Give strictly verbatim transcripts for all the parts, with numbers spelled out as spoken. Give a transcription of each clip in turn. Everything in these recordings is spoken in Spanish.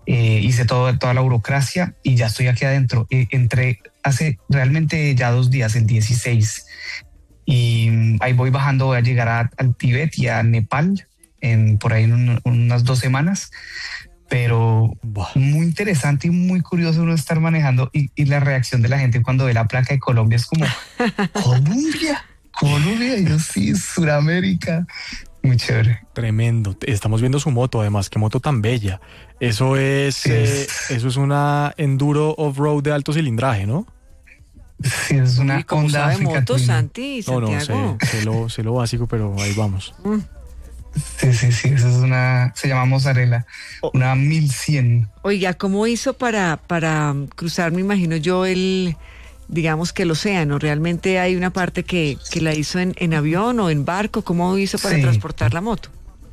eh, hice todo, toda la burocracia y ya estoy aquí adentro. Eh, entré hace realmente ya dos días, el dieciséis, y ahí voy bajando, voy a llegar a, al Tíbet y a Nepal en, por ahí en un, unas dos semanas. Pero muy interesante y muy curioso uno estar manejando y, y la reacción de la gente cuando ve la placa de Colombia es como Colombia, Colombia, y yo sí, Suramérica, muy chévere. Tremendo, estamos viendo su moto además, qué moto tan bella. Eso es, sí, eh, eso es una enduro off-road de alto cilindraje, ¿no? Sí, es una Honda de moto, Santi, no, Santiago. No, sé, sé, lo, sé lo básico, pero ahí vamos. Mm. Sí, sí, sí, esa es una, se llama Mozzarella, una mil cien. Oiga, ¿cómo hizo para, para cruzar, me imagino yo, el, digamos que el océano? ¿Realmente hay una parte que, que la hizo en, en avión o en barco? ¿Cómo hizo para sí. transportar la moto?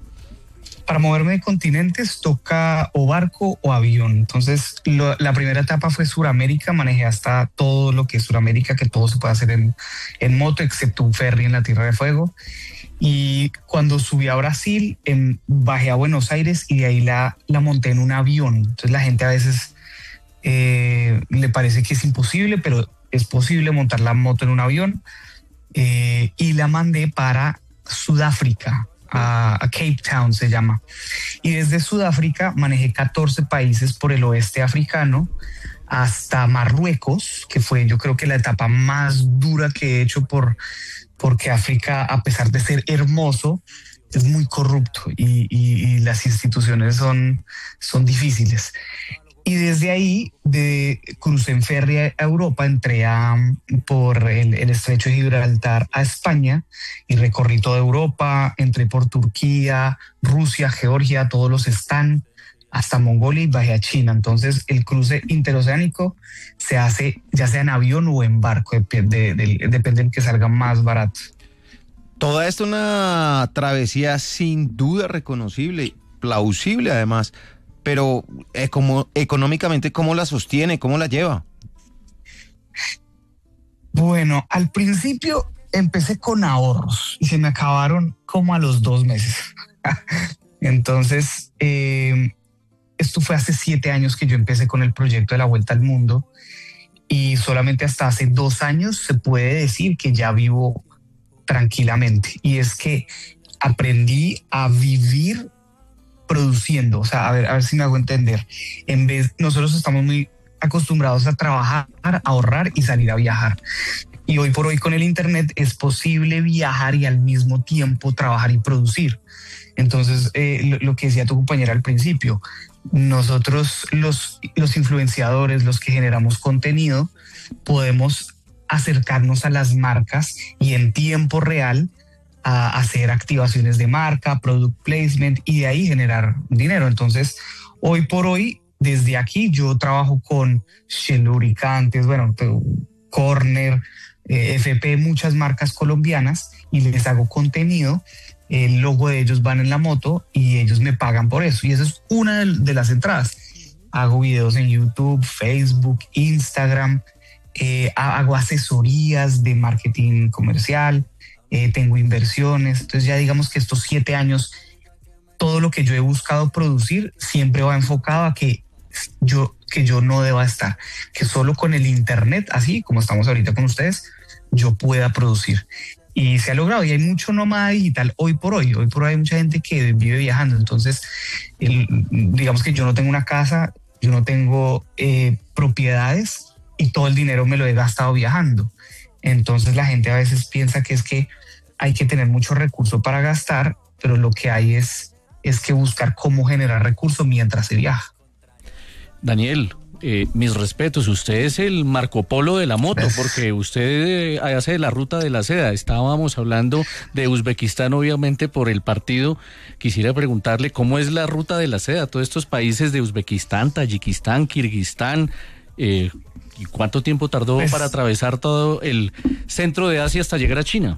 Para moverme de continentes toca o barco o avión. Entonces, lo, la primera etapa fue Suramérica, manejé hasta todo lo que es Suramérica, que todo se puede hacer en, en moto, excepto un ferry en la Tierra de Fuego. Y cuando subí a Brasil, en, bajé a Buenos Aires y de ahí la, la monté en un avión. Entonces la gente a veces eh, le parece que es imposible, pero es posible montar la moto en un avión. Eh, y la mandé para Sudáfrica, a, a Cape Town se llama. Y desde Sudáfrica manejé catorce países por el oeste africano hasta Marruecos, que fue yo creo que la etapa más dura que he hecho por... porque África, a pesar de ser hermoso, es muy corrupto y, y, y las instituciones son, son difíciles. Y desde ahí de, crucé en ferry a Europa, entré a, por el, el estrecho de Gibraltar a España y recorrí toda Europa, entré por Turquía, Rusia, Georgia, todos los están, hasta Mongolia y bajé a China. Entonces el cruce interoceánico se hace ya sea en avión o en barco, depende, de, de, depende del que salga más barato. Toda esta una travesía sin duda reconocible, plausible además, pero eh, como, económicamente, ¿cómo la sostiene? ¿Cómo la lleva? Bueno, al principio empecé con ahorros y se me acabaron como a los dos meses. Entonces, eh, esto fue hace siete años que yo empecé con el proyecto de la Vuelta al Mundo y solamente hasta hace dos años se puede decir que ya vivo tranquilamente. Y es que aprendí a vivir produciendo, o sea, a ver, a ver si me hago entender. En vez, nosotros estamos muy acostumbrados a trabajar, a ahorrar y salir a viajar. Y hoy por hoy con el internet es posible viajar y al mismo tiempo trabajar y producir. Entonces, eh, lo, lo que decía tu compañera al principio, nosotros los, los influenciadores, los que generamos contenido, podemos acercarnos a las marcas y en tiempo real a hacer activaciones de marca, product placement y de ahí generar dinero. Entonces, hoy por hoy, desde aquí yo trabajo con Shell Lubricantes, bueno, Corner, eh, F P, muchas marcas colombianas y les hago contenido. El logo de ellos van en la moto y ellos me pagan por eso. Y esa es una de, de las entradas. Hago videos en YouTube, Facebook, Instagram, eh, hago asesorías de marketing comercial, eh, tengo inversiones. Entonces ya digamos que estos siete años, todo lo que yo he buscado producir siempre va enfocado a que yo, que yo no deba estar, que solo con el internet, así como estamos ahorita con ustedes, yo pueda producir. Y se ha logrado y hay mucho nómada digital hoy por hoy. Hoy por hoy hay mucha gente que vive viajando. Entonces, el, digamos que yo no tengo una casa, yo no tengo eh, propiedades y todo el dinero me lo he gastado viajando. Entonces la gente a veces piensa que es que hay que tener mucho recurso para gastar, pero lo que hay es, es que buscar cómo generar recursos mientras se viaja. Daniel, eh, mis respetos, usted es el Marco Polo de la moto, porque usted eh, hace la ruta de la seda. Estábamos hablando de Uzbekistán, obviamente, por el partido. Quisiera preguntarle cómo es la ruta de la seda, todos estos países de Uzbekistán, Tayikistán, Kirguistán, eh, ¿y cuánto tiempo tardó pues, para atravesar todo el centro de Asia hasta llegar a China?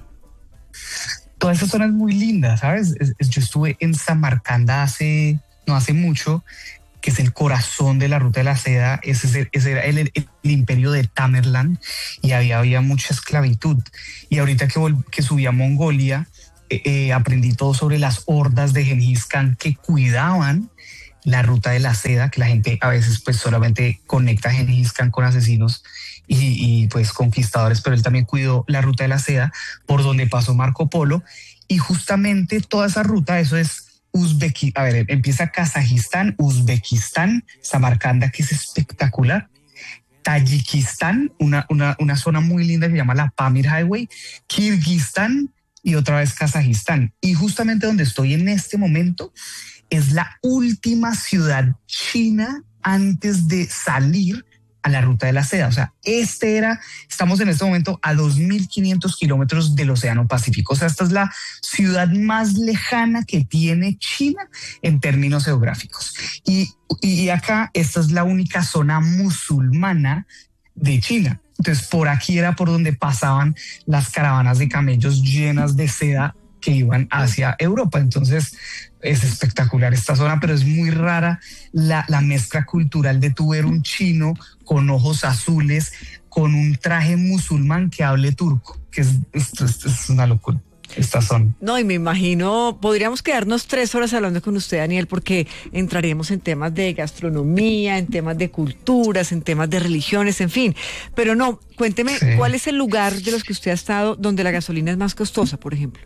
Toda esa zona es muy linda, ¿sabes? Es, es, yo estuve en Samarcanda hace, no hace mucho, que es el corazón de la ruta de la seda. Ese, ese era el, el, el imperio de Tamerlán y había, había mucha esclavitud. Y ahorita que, que subí a Mongolia, eh, eh, aprendí todo sobre las hordas de Gengis Khan que cuidaban la ruta de la seda, que la gente a veces pues solamente conecta a Gengis Khan con asesinos y, y pues conquistadores, pero él también cuidó la ruta de la seda por donde pasó Marco Polo, y justamente toda esa ruta, eso es Uzbekistán, a ver, empieza Kazajistán, Uzbekistán, Samarcanda, que es espectacular, Tayikistán, una, una, una zona muy linda que se llama la Pamir Highway, Kirguistán y otra vez Kazajistán. Y justamente donde estoy en este momento es la última ciudad china antes de salir a la ruta de la seda. O sea, este era, estamos en este momento a dos mil quinientos kilómetros del Océano Pacífico. O sea, esta es la ciudad más lejana que tiene China en términos geográficos. Y, y acá, esta es la única zona musulmana de China. Entonces, por aquí era por donde pasaban las caravanas de camellos llenas de seda que iban hacia Europa. Entonces, es espectacular esta zona, pero es muy rara la, la mezcla cultural de tu ver un chino con ojos azules, con un traje musulmán que hable turco, que es, es, es, es una locura. Esta zona. No, y me imagino, podríamos quedarnos tres horas hablando con usted, Daniel, porque entraríamos en temas de gastronomía, en temas de culturas, en temas de religiones, en fin. Pero no, cuénteme, sí. ¿Cuál es el lugar de los que usted ha estado donde la gasolina es más costosa, por ejemplo?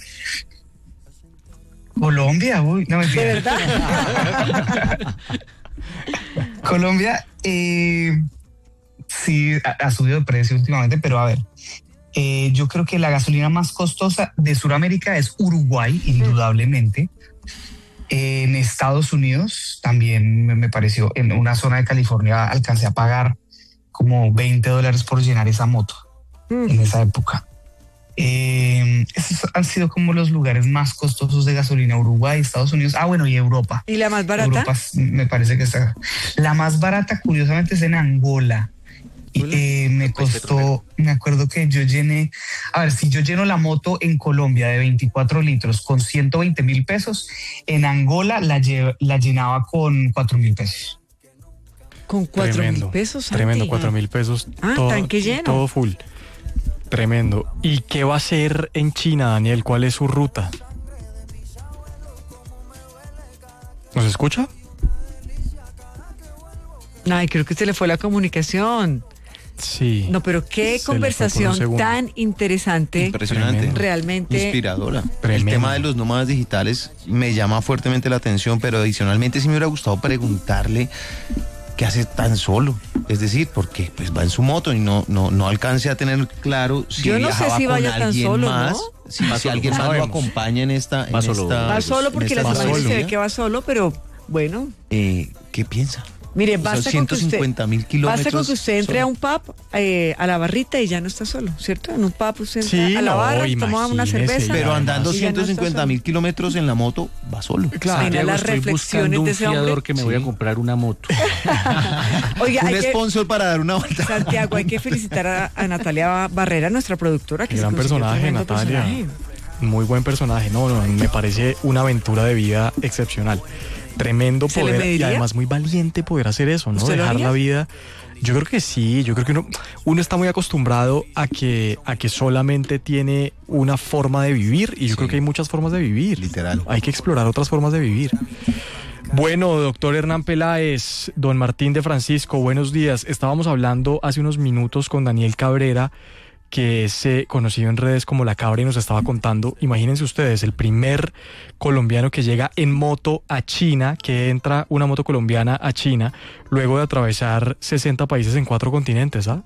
Colombia, uy, no me ¿De verdad? Colombia, eh, sí, ha, ha subido de precio últimamente, pero a ver, eh, yo creo que la gasolina más costosa de Sudamérica es Uruguay, indudablemente. Eh, en Estados Unidos también me, me pareció, en una zona de California alcancé a pagar como veinte dólares por llenar esa moto mm. en esa época. Eh, esos han sido como los lugares más costosos de gasolina: Uruguay, Estados Unidos, ah bueno, y Europa. ¿Y la más barata? Europa me parece que está. La más barata, curiosamente, es en Angola. Y eh, me costó, me acuerdo que yo llené, a ver, si yo lleno la moto en Colombia de veinticuatro litros con ciento veinte mil pesos, en Angola la, lle- la llenaba con cuatro mil pesos. ¿Con cuatro mil pesos? Tremendo, cuatro mil pesos. Ah, todo, tanque lleno. Todo full. Tremendo. ¿Y qué va a hacer en China, Daniel? ¿Cuál es su ruta? ¿Nos escucha? Ay, creo que se le fue la comunicación. Sí. No, pero qué se conversación tan interesante. Impresionante. Tremendo. Realmente. Inspiradora. Tremendo. El tema de los nómadas digitales me llama fuertemente la atención, pero adicionalmente sí me hubiera gustado preguntarle qué hace tan solo. Es decir, porque pues va en su moto y no, no, no alcance a tener claro si Yo no sé viajaba si con vaya tan alguien solo, más, ¿no? si, si alguien más lo acompaña en esta... Va en solo. esta- Va solo porque en las esta imágenes se ve travesía. que va solo, pero bueno. Eh, ¿Qué piensa? Mire, O sea, basta con que ciento cincuenta mil usted, kilómetros basta con que usted entre solo. a un pub, eh, a la barrita y ya no está solo, ¿cierto? En un pub usted entra Sí, a la no, barra, toma una imagínese, cerveza. Pero además- andando y ya no está ciento cincuenta mil kilómetros en la moto, va solo. Claro. Santiago, las estoy reflexiones buscando un de ese hombre. fiador que me voy a Sí. comprar una moto. Oiga, Un hay que, sponsor para dar una vuelta. Santiago, hay que felicitar a, a Natalia Barrera, nuestra productora, que Gran se consiguió personaje, tremendo Natalia. personaje. Muy buen personaje. No, no, me parece una aventura de vida excepcional. Tremendo ¿Se le poder y mediría? además muy valiente poder hacer eso, ¿no? ¿Usted lo Dejar haría? la vida. Yo creo que sí, yo creo que uno, uno está muy acostumbrado a que, a que solamente tiene una forma de vivir y yo Sí. creo que hay muchas formas de vivir. Literal. Hay que explorar otras formas de vivir. Bueno, doctor Hernán Peláez, don Martín de Francisco, buenos días. Estábamos hablando hace unos minutos con Daniel Cabrera, que es eh, conocido en redes como La Cabra, y nos estaba contando, imagínense ustedes, el primer colombiano que llega en moto a China, que entra una moto colombiana a China, luego de atravesar sesenta países en cuatro continentes, ¿ah?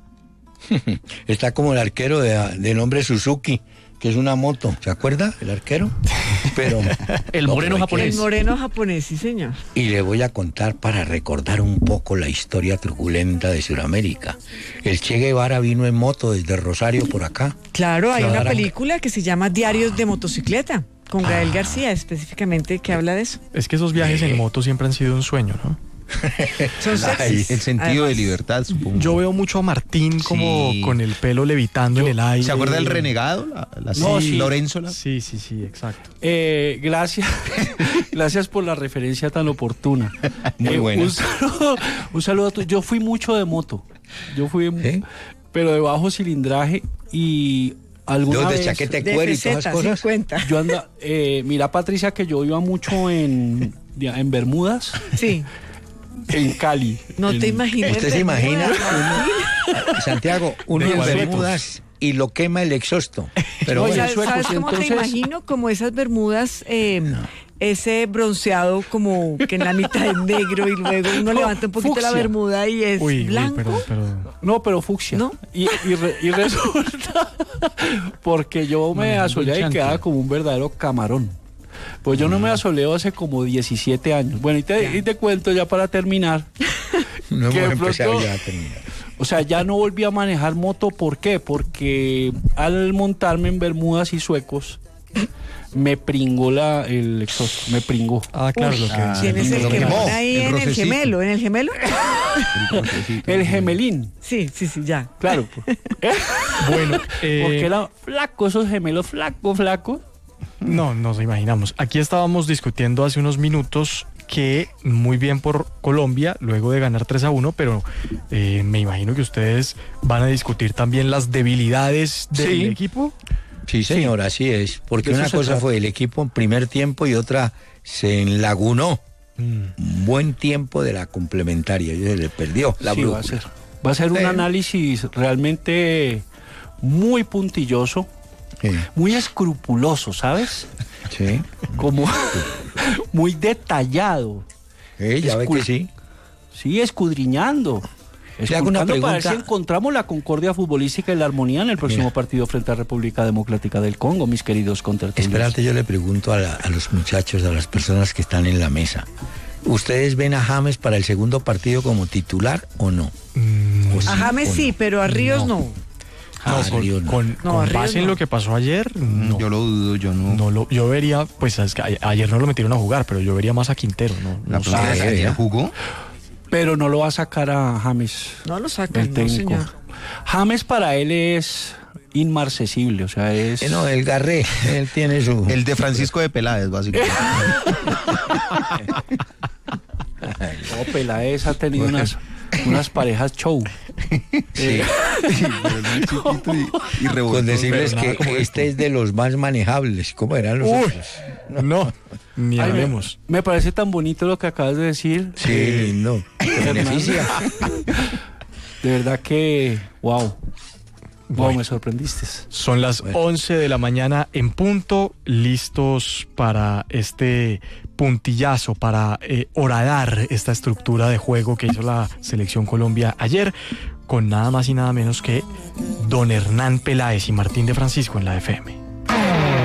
Está como el arquero de, de nombre Suzuki, que es una moto. ¿Se acuerda? El arquero. Pero El moreno pero hay japonés. El moreno japonés, sí, señor. que- Y le voy a contar para recordar un poco la historia truculenta de Sudamérica. El Che Guevara vino en moto desde Rosario por acá. Claro, hay una Claro. película que se llama Diarios de Motocicleta, con Gael García específicamente, que habla de eso. Es que esos viajes en moto siempre han sido un sueño, ¿no? Son Ay, sexys. El sentido además. de libertad, supongo. Yo veo mucho a Martín como Sí. con el pelo levitando en el aire. ¿Se acuerda del renegado? La, la- No, sí, sí. Lorenzo. la- Sí, sí, sí, exacto. Eh, gracias, gracias por la referencia tan oportuna. Muy Eh, buena. Un saludo, un saludo a tu- Yo fui mucho de moto. Yo fui, ¿Sí? pero de bajo cilindraje y alguna Los de vez. chaqueta de De cuero y todas F Z esas cosas. cincuenta. Yo anda, eh, mira Patricia que yo iba mucho en, en Bermudas, Sí. en Cali. No en- te imaginas. ¿Usted se imagina, Bermudas, uno- Santiago, uno De en suecos. Bermudas y lo quema el exhausto? Pero Oye, bueno, ¿Sabes, suecos, ¿sabes cómo te entonces- imagino? Como esas bermudas, eh, ese bronceado como que en la mitad es negro y luego uno levanta un poquito la fucsia. bermuda y es Uy, uy, blanco. perdón, perdón. No, pero fucsia. ¿No? Y, y, re- y resulta porque yo me Manejando asoleaba el y chancla. quedaba como un verdadero camarón. Pues yo no me asoleo hace como diecisiete años. Bueno, y te, y te cuento ya para terminar. no que hemos de empezado pronto- ya a terminar. O sea, ya no volví a manejar moto. ¿Por qué? Porque al montarme en Bermudas y Suecos, me pringó la, el exhausto, me pringó. Ah, claro, Uy, lo que Tienes el lo quemón quemó, ahí el en el rocecito. gemelo, en el gemelo. El gemelín, Sí, sí, sí, ya. claro. ¿Eh? Bueno, eh, Porque era flaco, esos gemelos flaco, flaco. no, nos imaginamos. Aquí estábamos discutiendo hace unos minutos que muy bien por Colombia, luego de ganar tres a uno, pero eh, me imagino que ustedes van a discutir también las debilidades del Sí. equipo. Sí, señor, así es. Porque De eso una se cosa trata. fue el equipo en primer tiempo y otra se enlagunó. Un buen tiempo de la complementaria y se le perdió la Sí, va a brújula. ser. Va a ser un Sí. análisis realmente muy puntilloso, Sí, muy escrupuloso, ¿sabes? sí. Como muy detallado. Eh, ya ve Escu- que sí. Sí, escudriñando. Le hago una Esculcando para ver si pregunta. encontramos la concordia futbolística y la armonía en el próximo Mira. partido frente a República Democrática del Congo, mis queridos contertulios. Espérate, yo le pregunto a, la- a los muchachos, a las personas que están en la mesa. ¿Ustedes ven a James para el segundo partido como titular o no? Mm, ¿O sí A James o sí, no? pero a Ríos no. no, Ah, con, Ríos no. con- No, con a Ríos base en no. lo que pasó ayer, no. Yo lo dudo, yo no. No lo, yo vería, pues es que a- ayer no lo metieron a jugar, pero yo vería más a Quintero, ¿no? La no sé. próxima vez que Ah, ayer ya. jugó. Pero no lo va a sacar a James. No lo sacan, El no, técnico. señor. James para él es inmarcesible, o sea, es... Eh, no, el Garré, él tiene su... El de Francisco de Peláez, básicamente. No, Peláez ha tenido unas, unas parejas show. Sí. Pero es muy chiquito y, y rebotó. Con decirles pero nada que como este es de los más manejables. ¿Cómo eran los Uy, otros? no, ni Ay, me, hablemos. me parece tan bonito lo que acabas de decir. Sí, Eh, lindo. Te beneficia. De verdad que, wow. Wow, Bueno. me sorprendiste. Son las Bueno. once de la mañana en punto, listos para este puntillazo, para eh, horadar esta estructura de juego que hizo la Selección Colombia ayer, con nada más y nada menos que don Hernán Peláez y Martín de Francisco en la F M.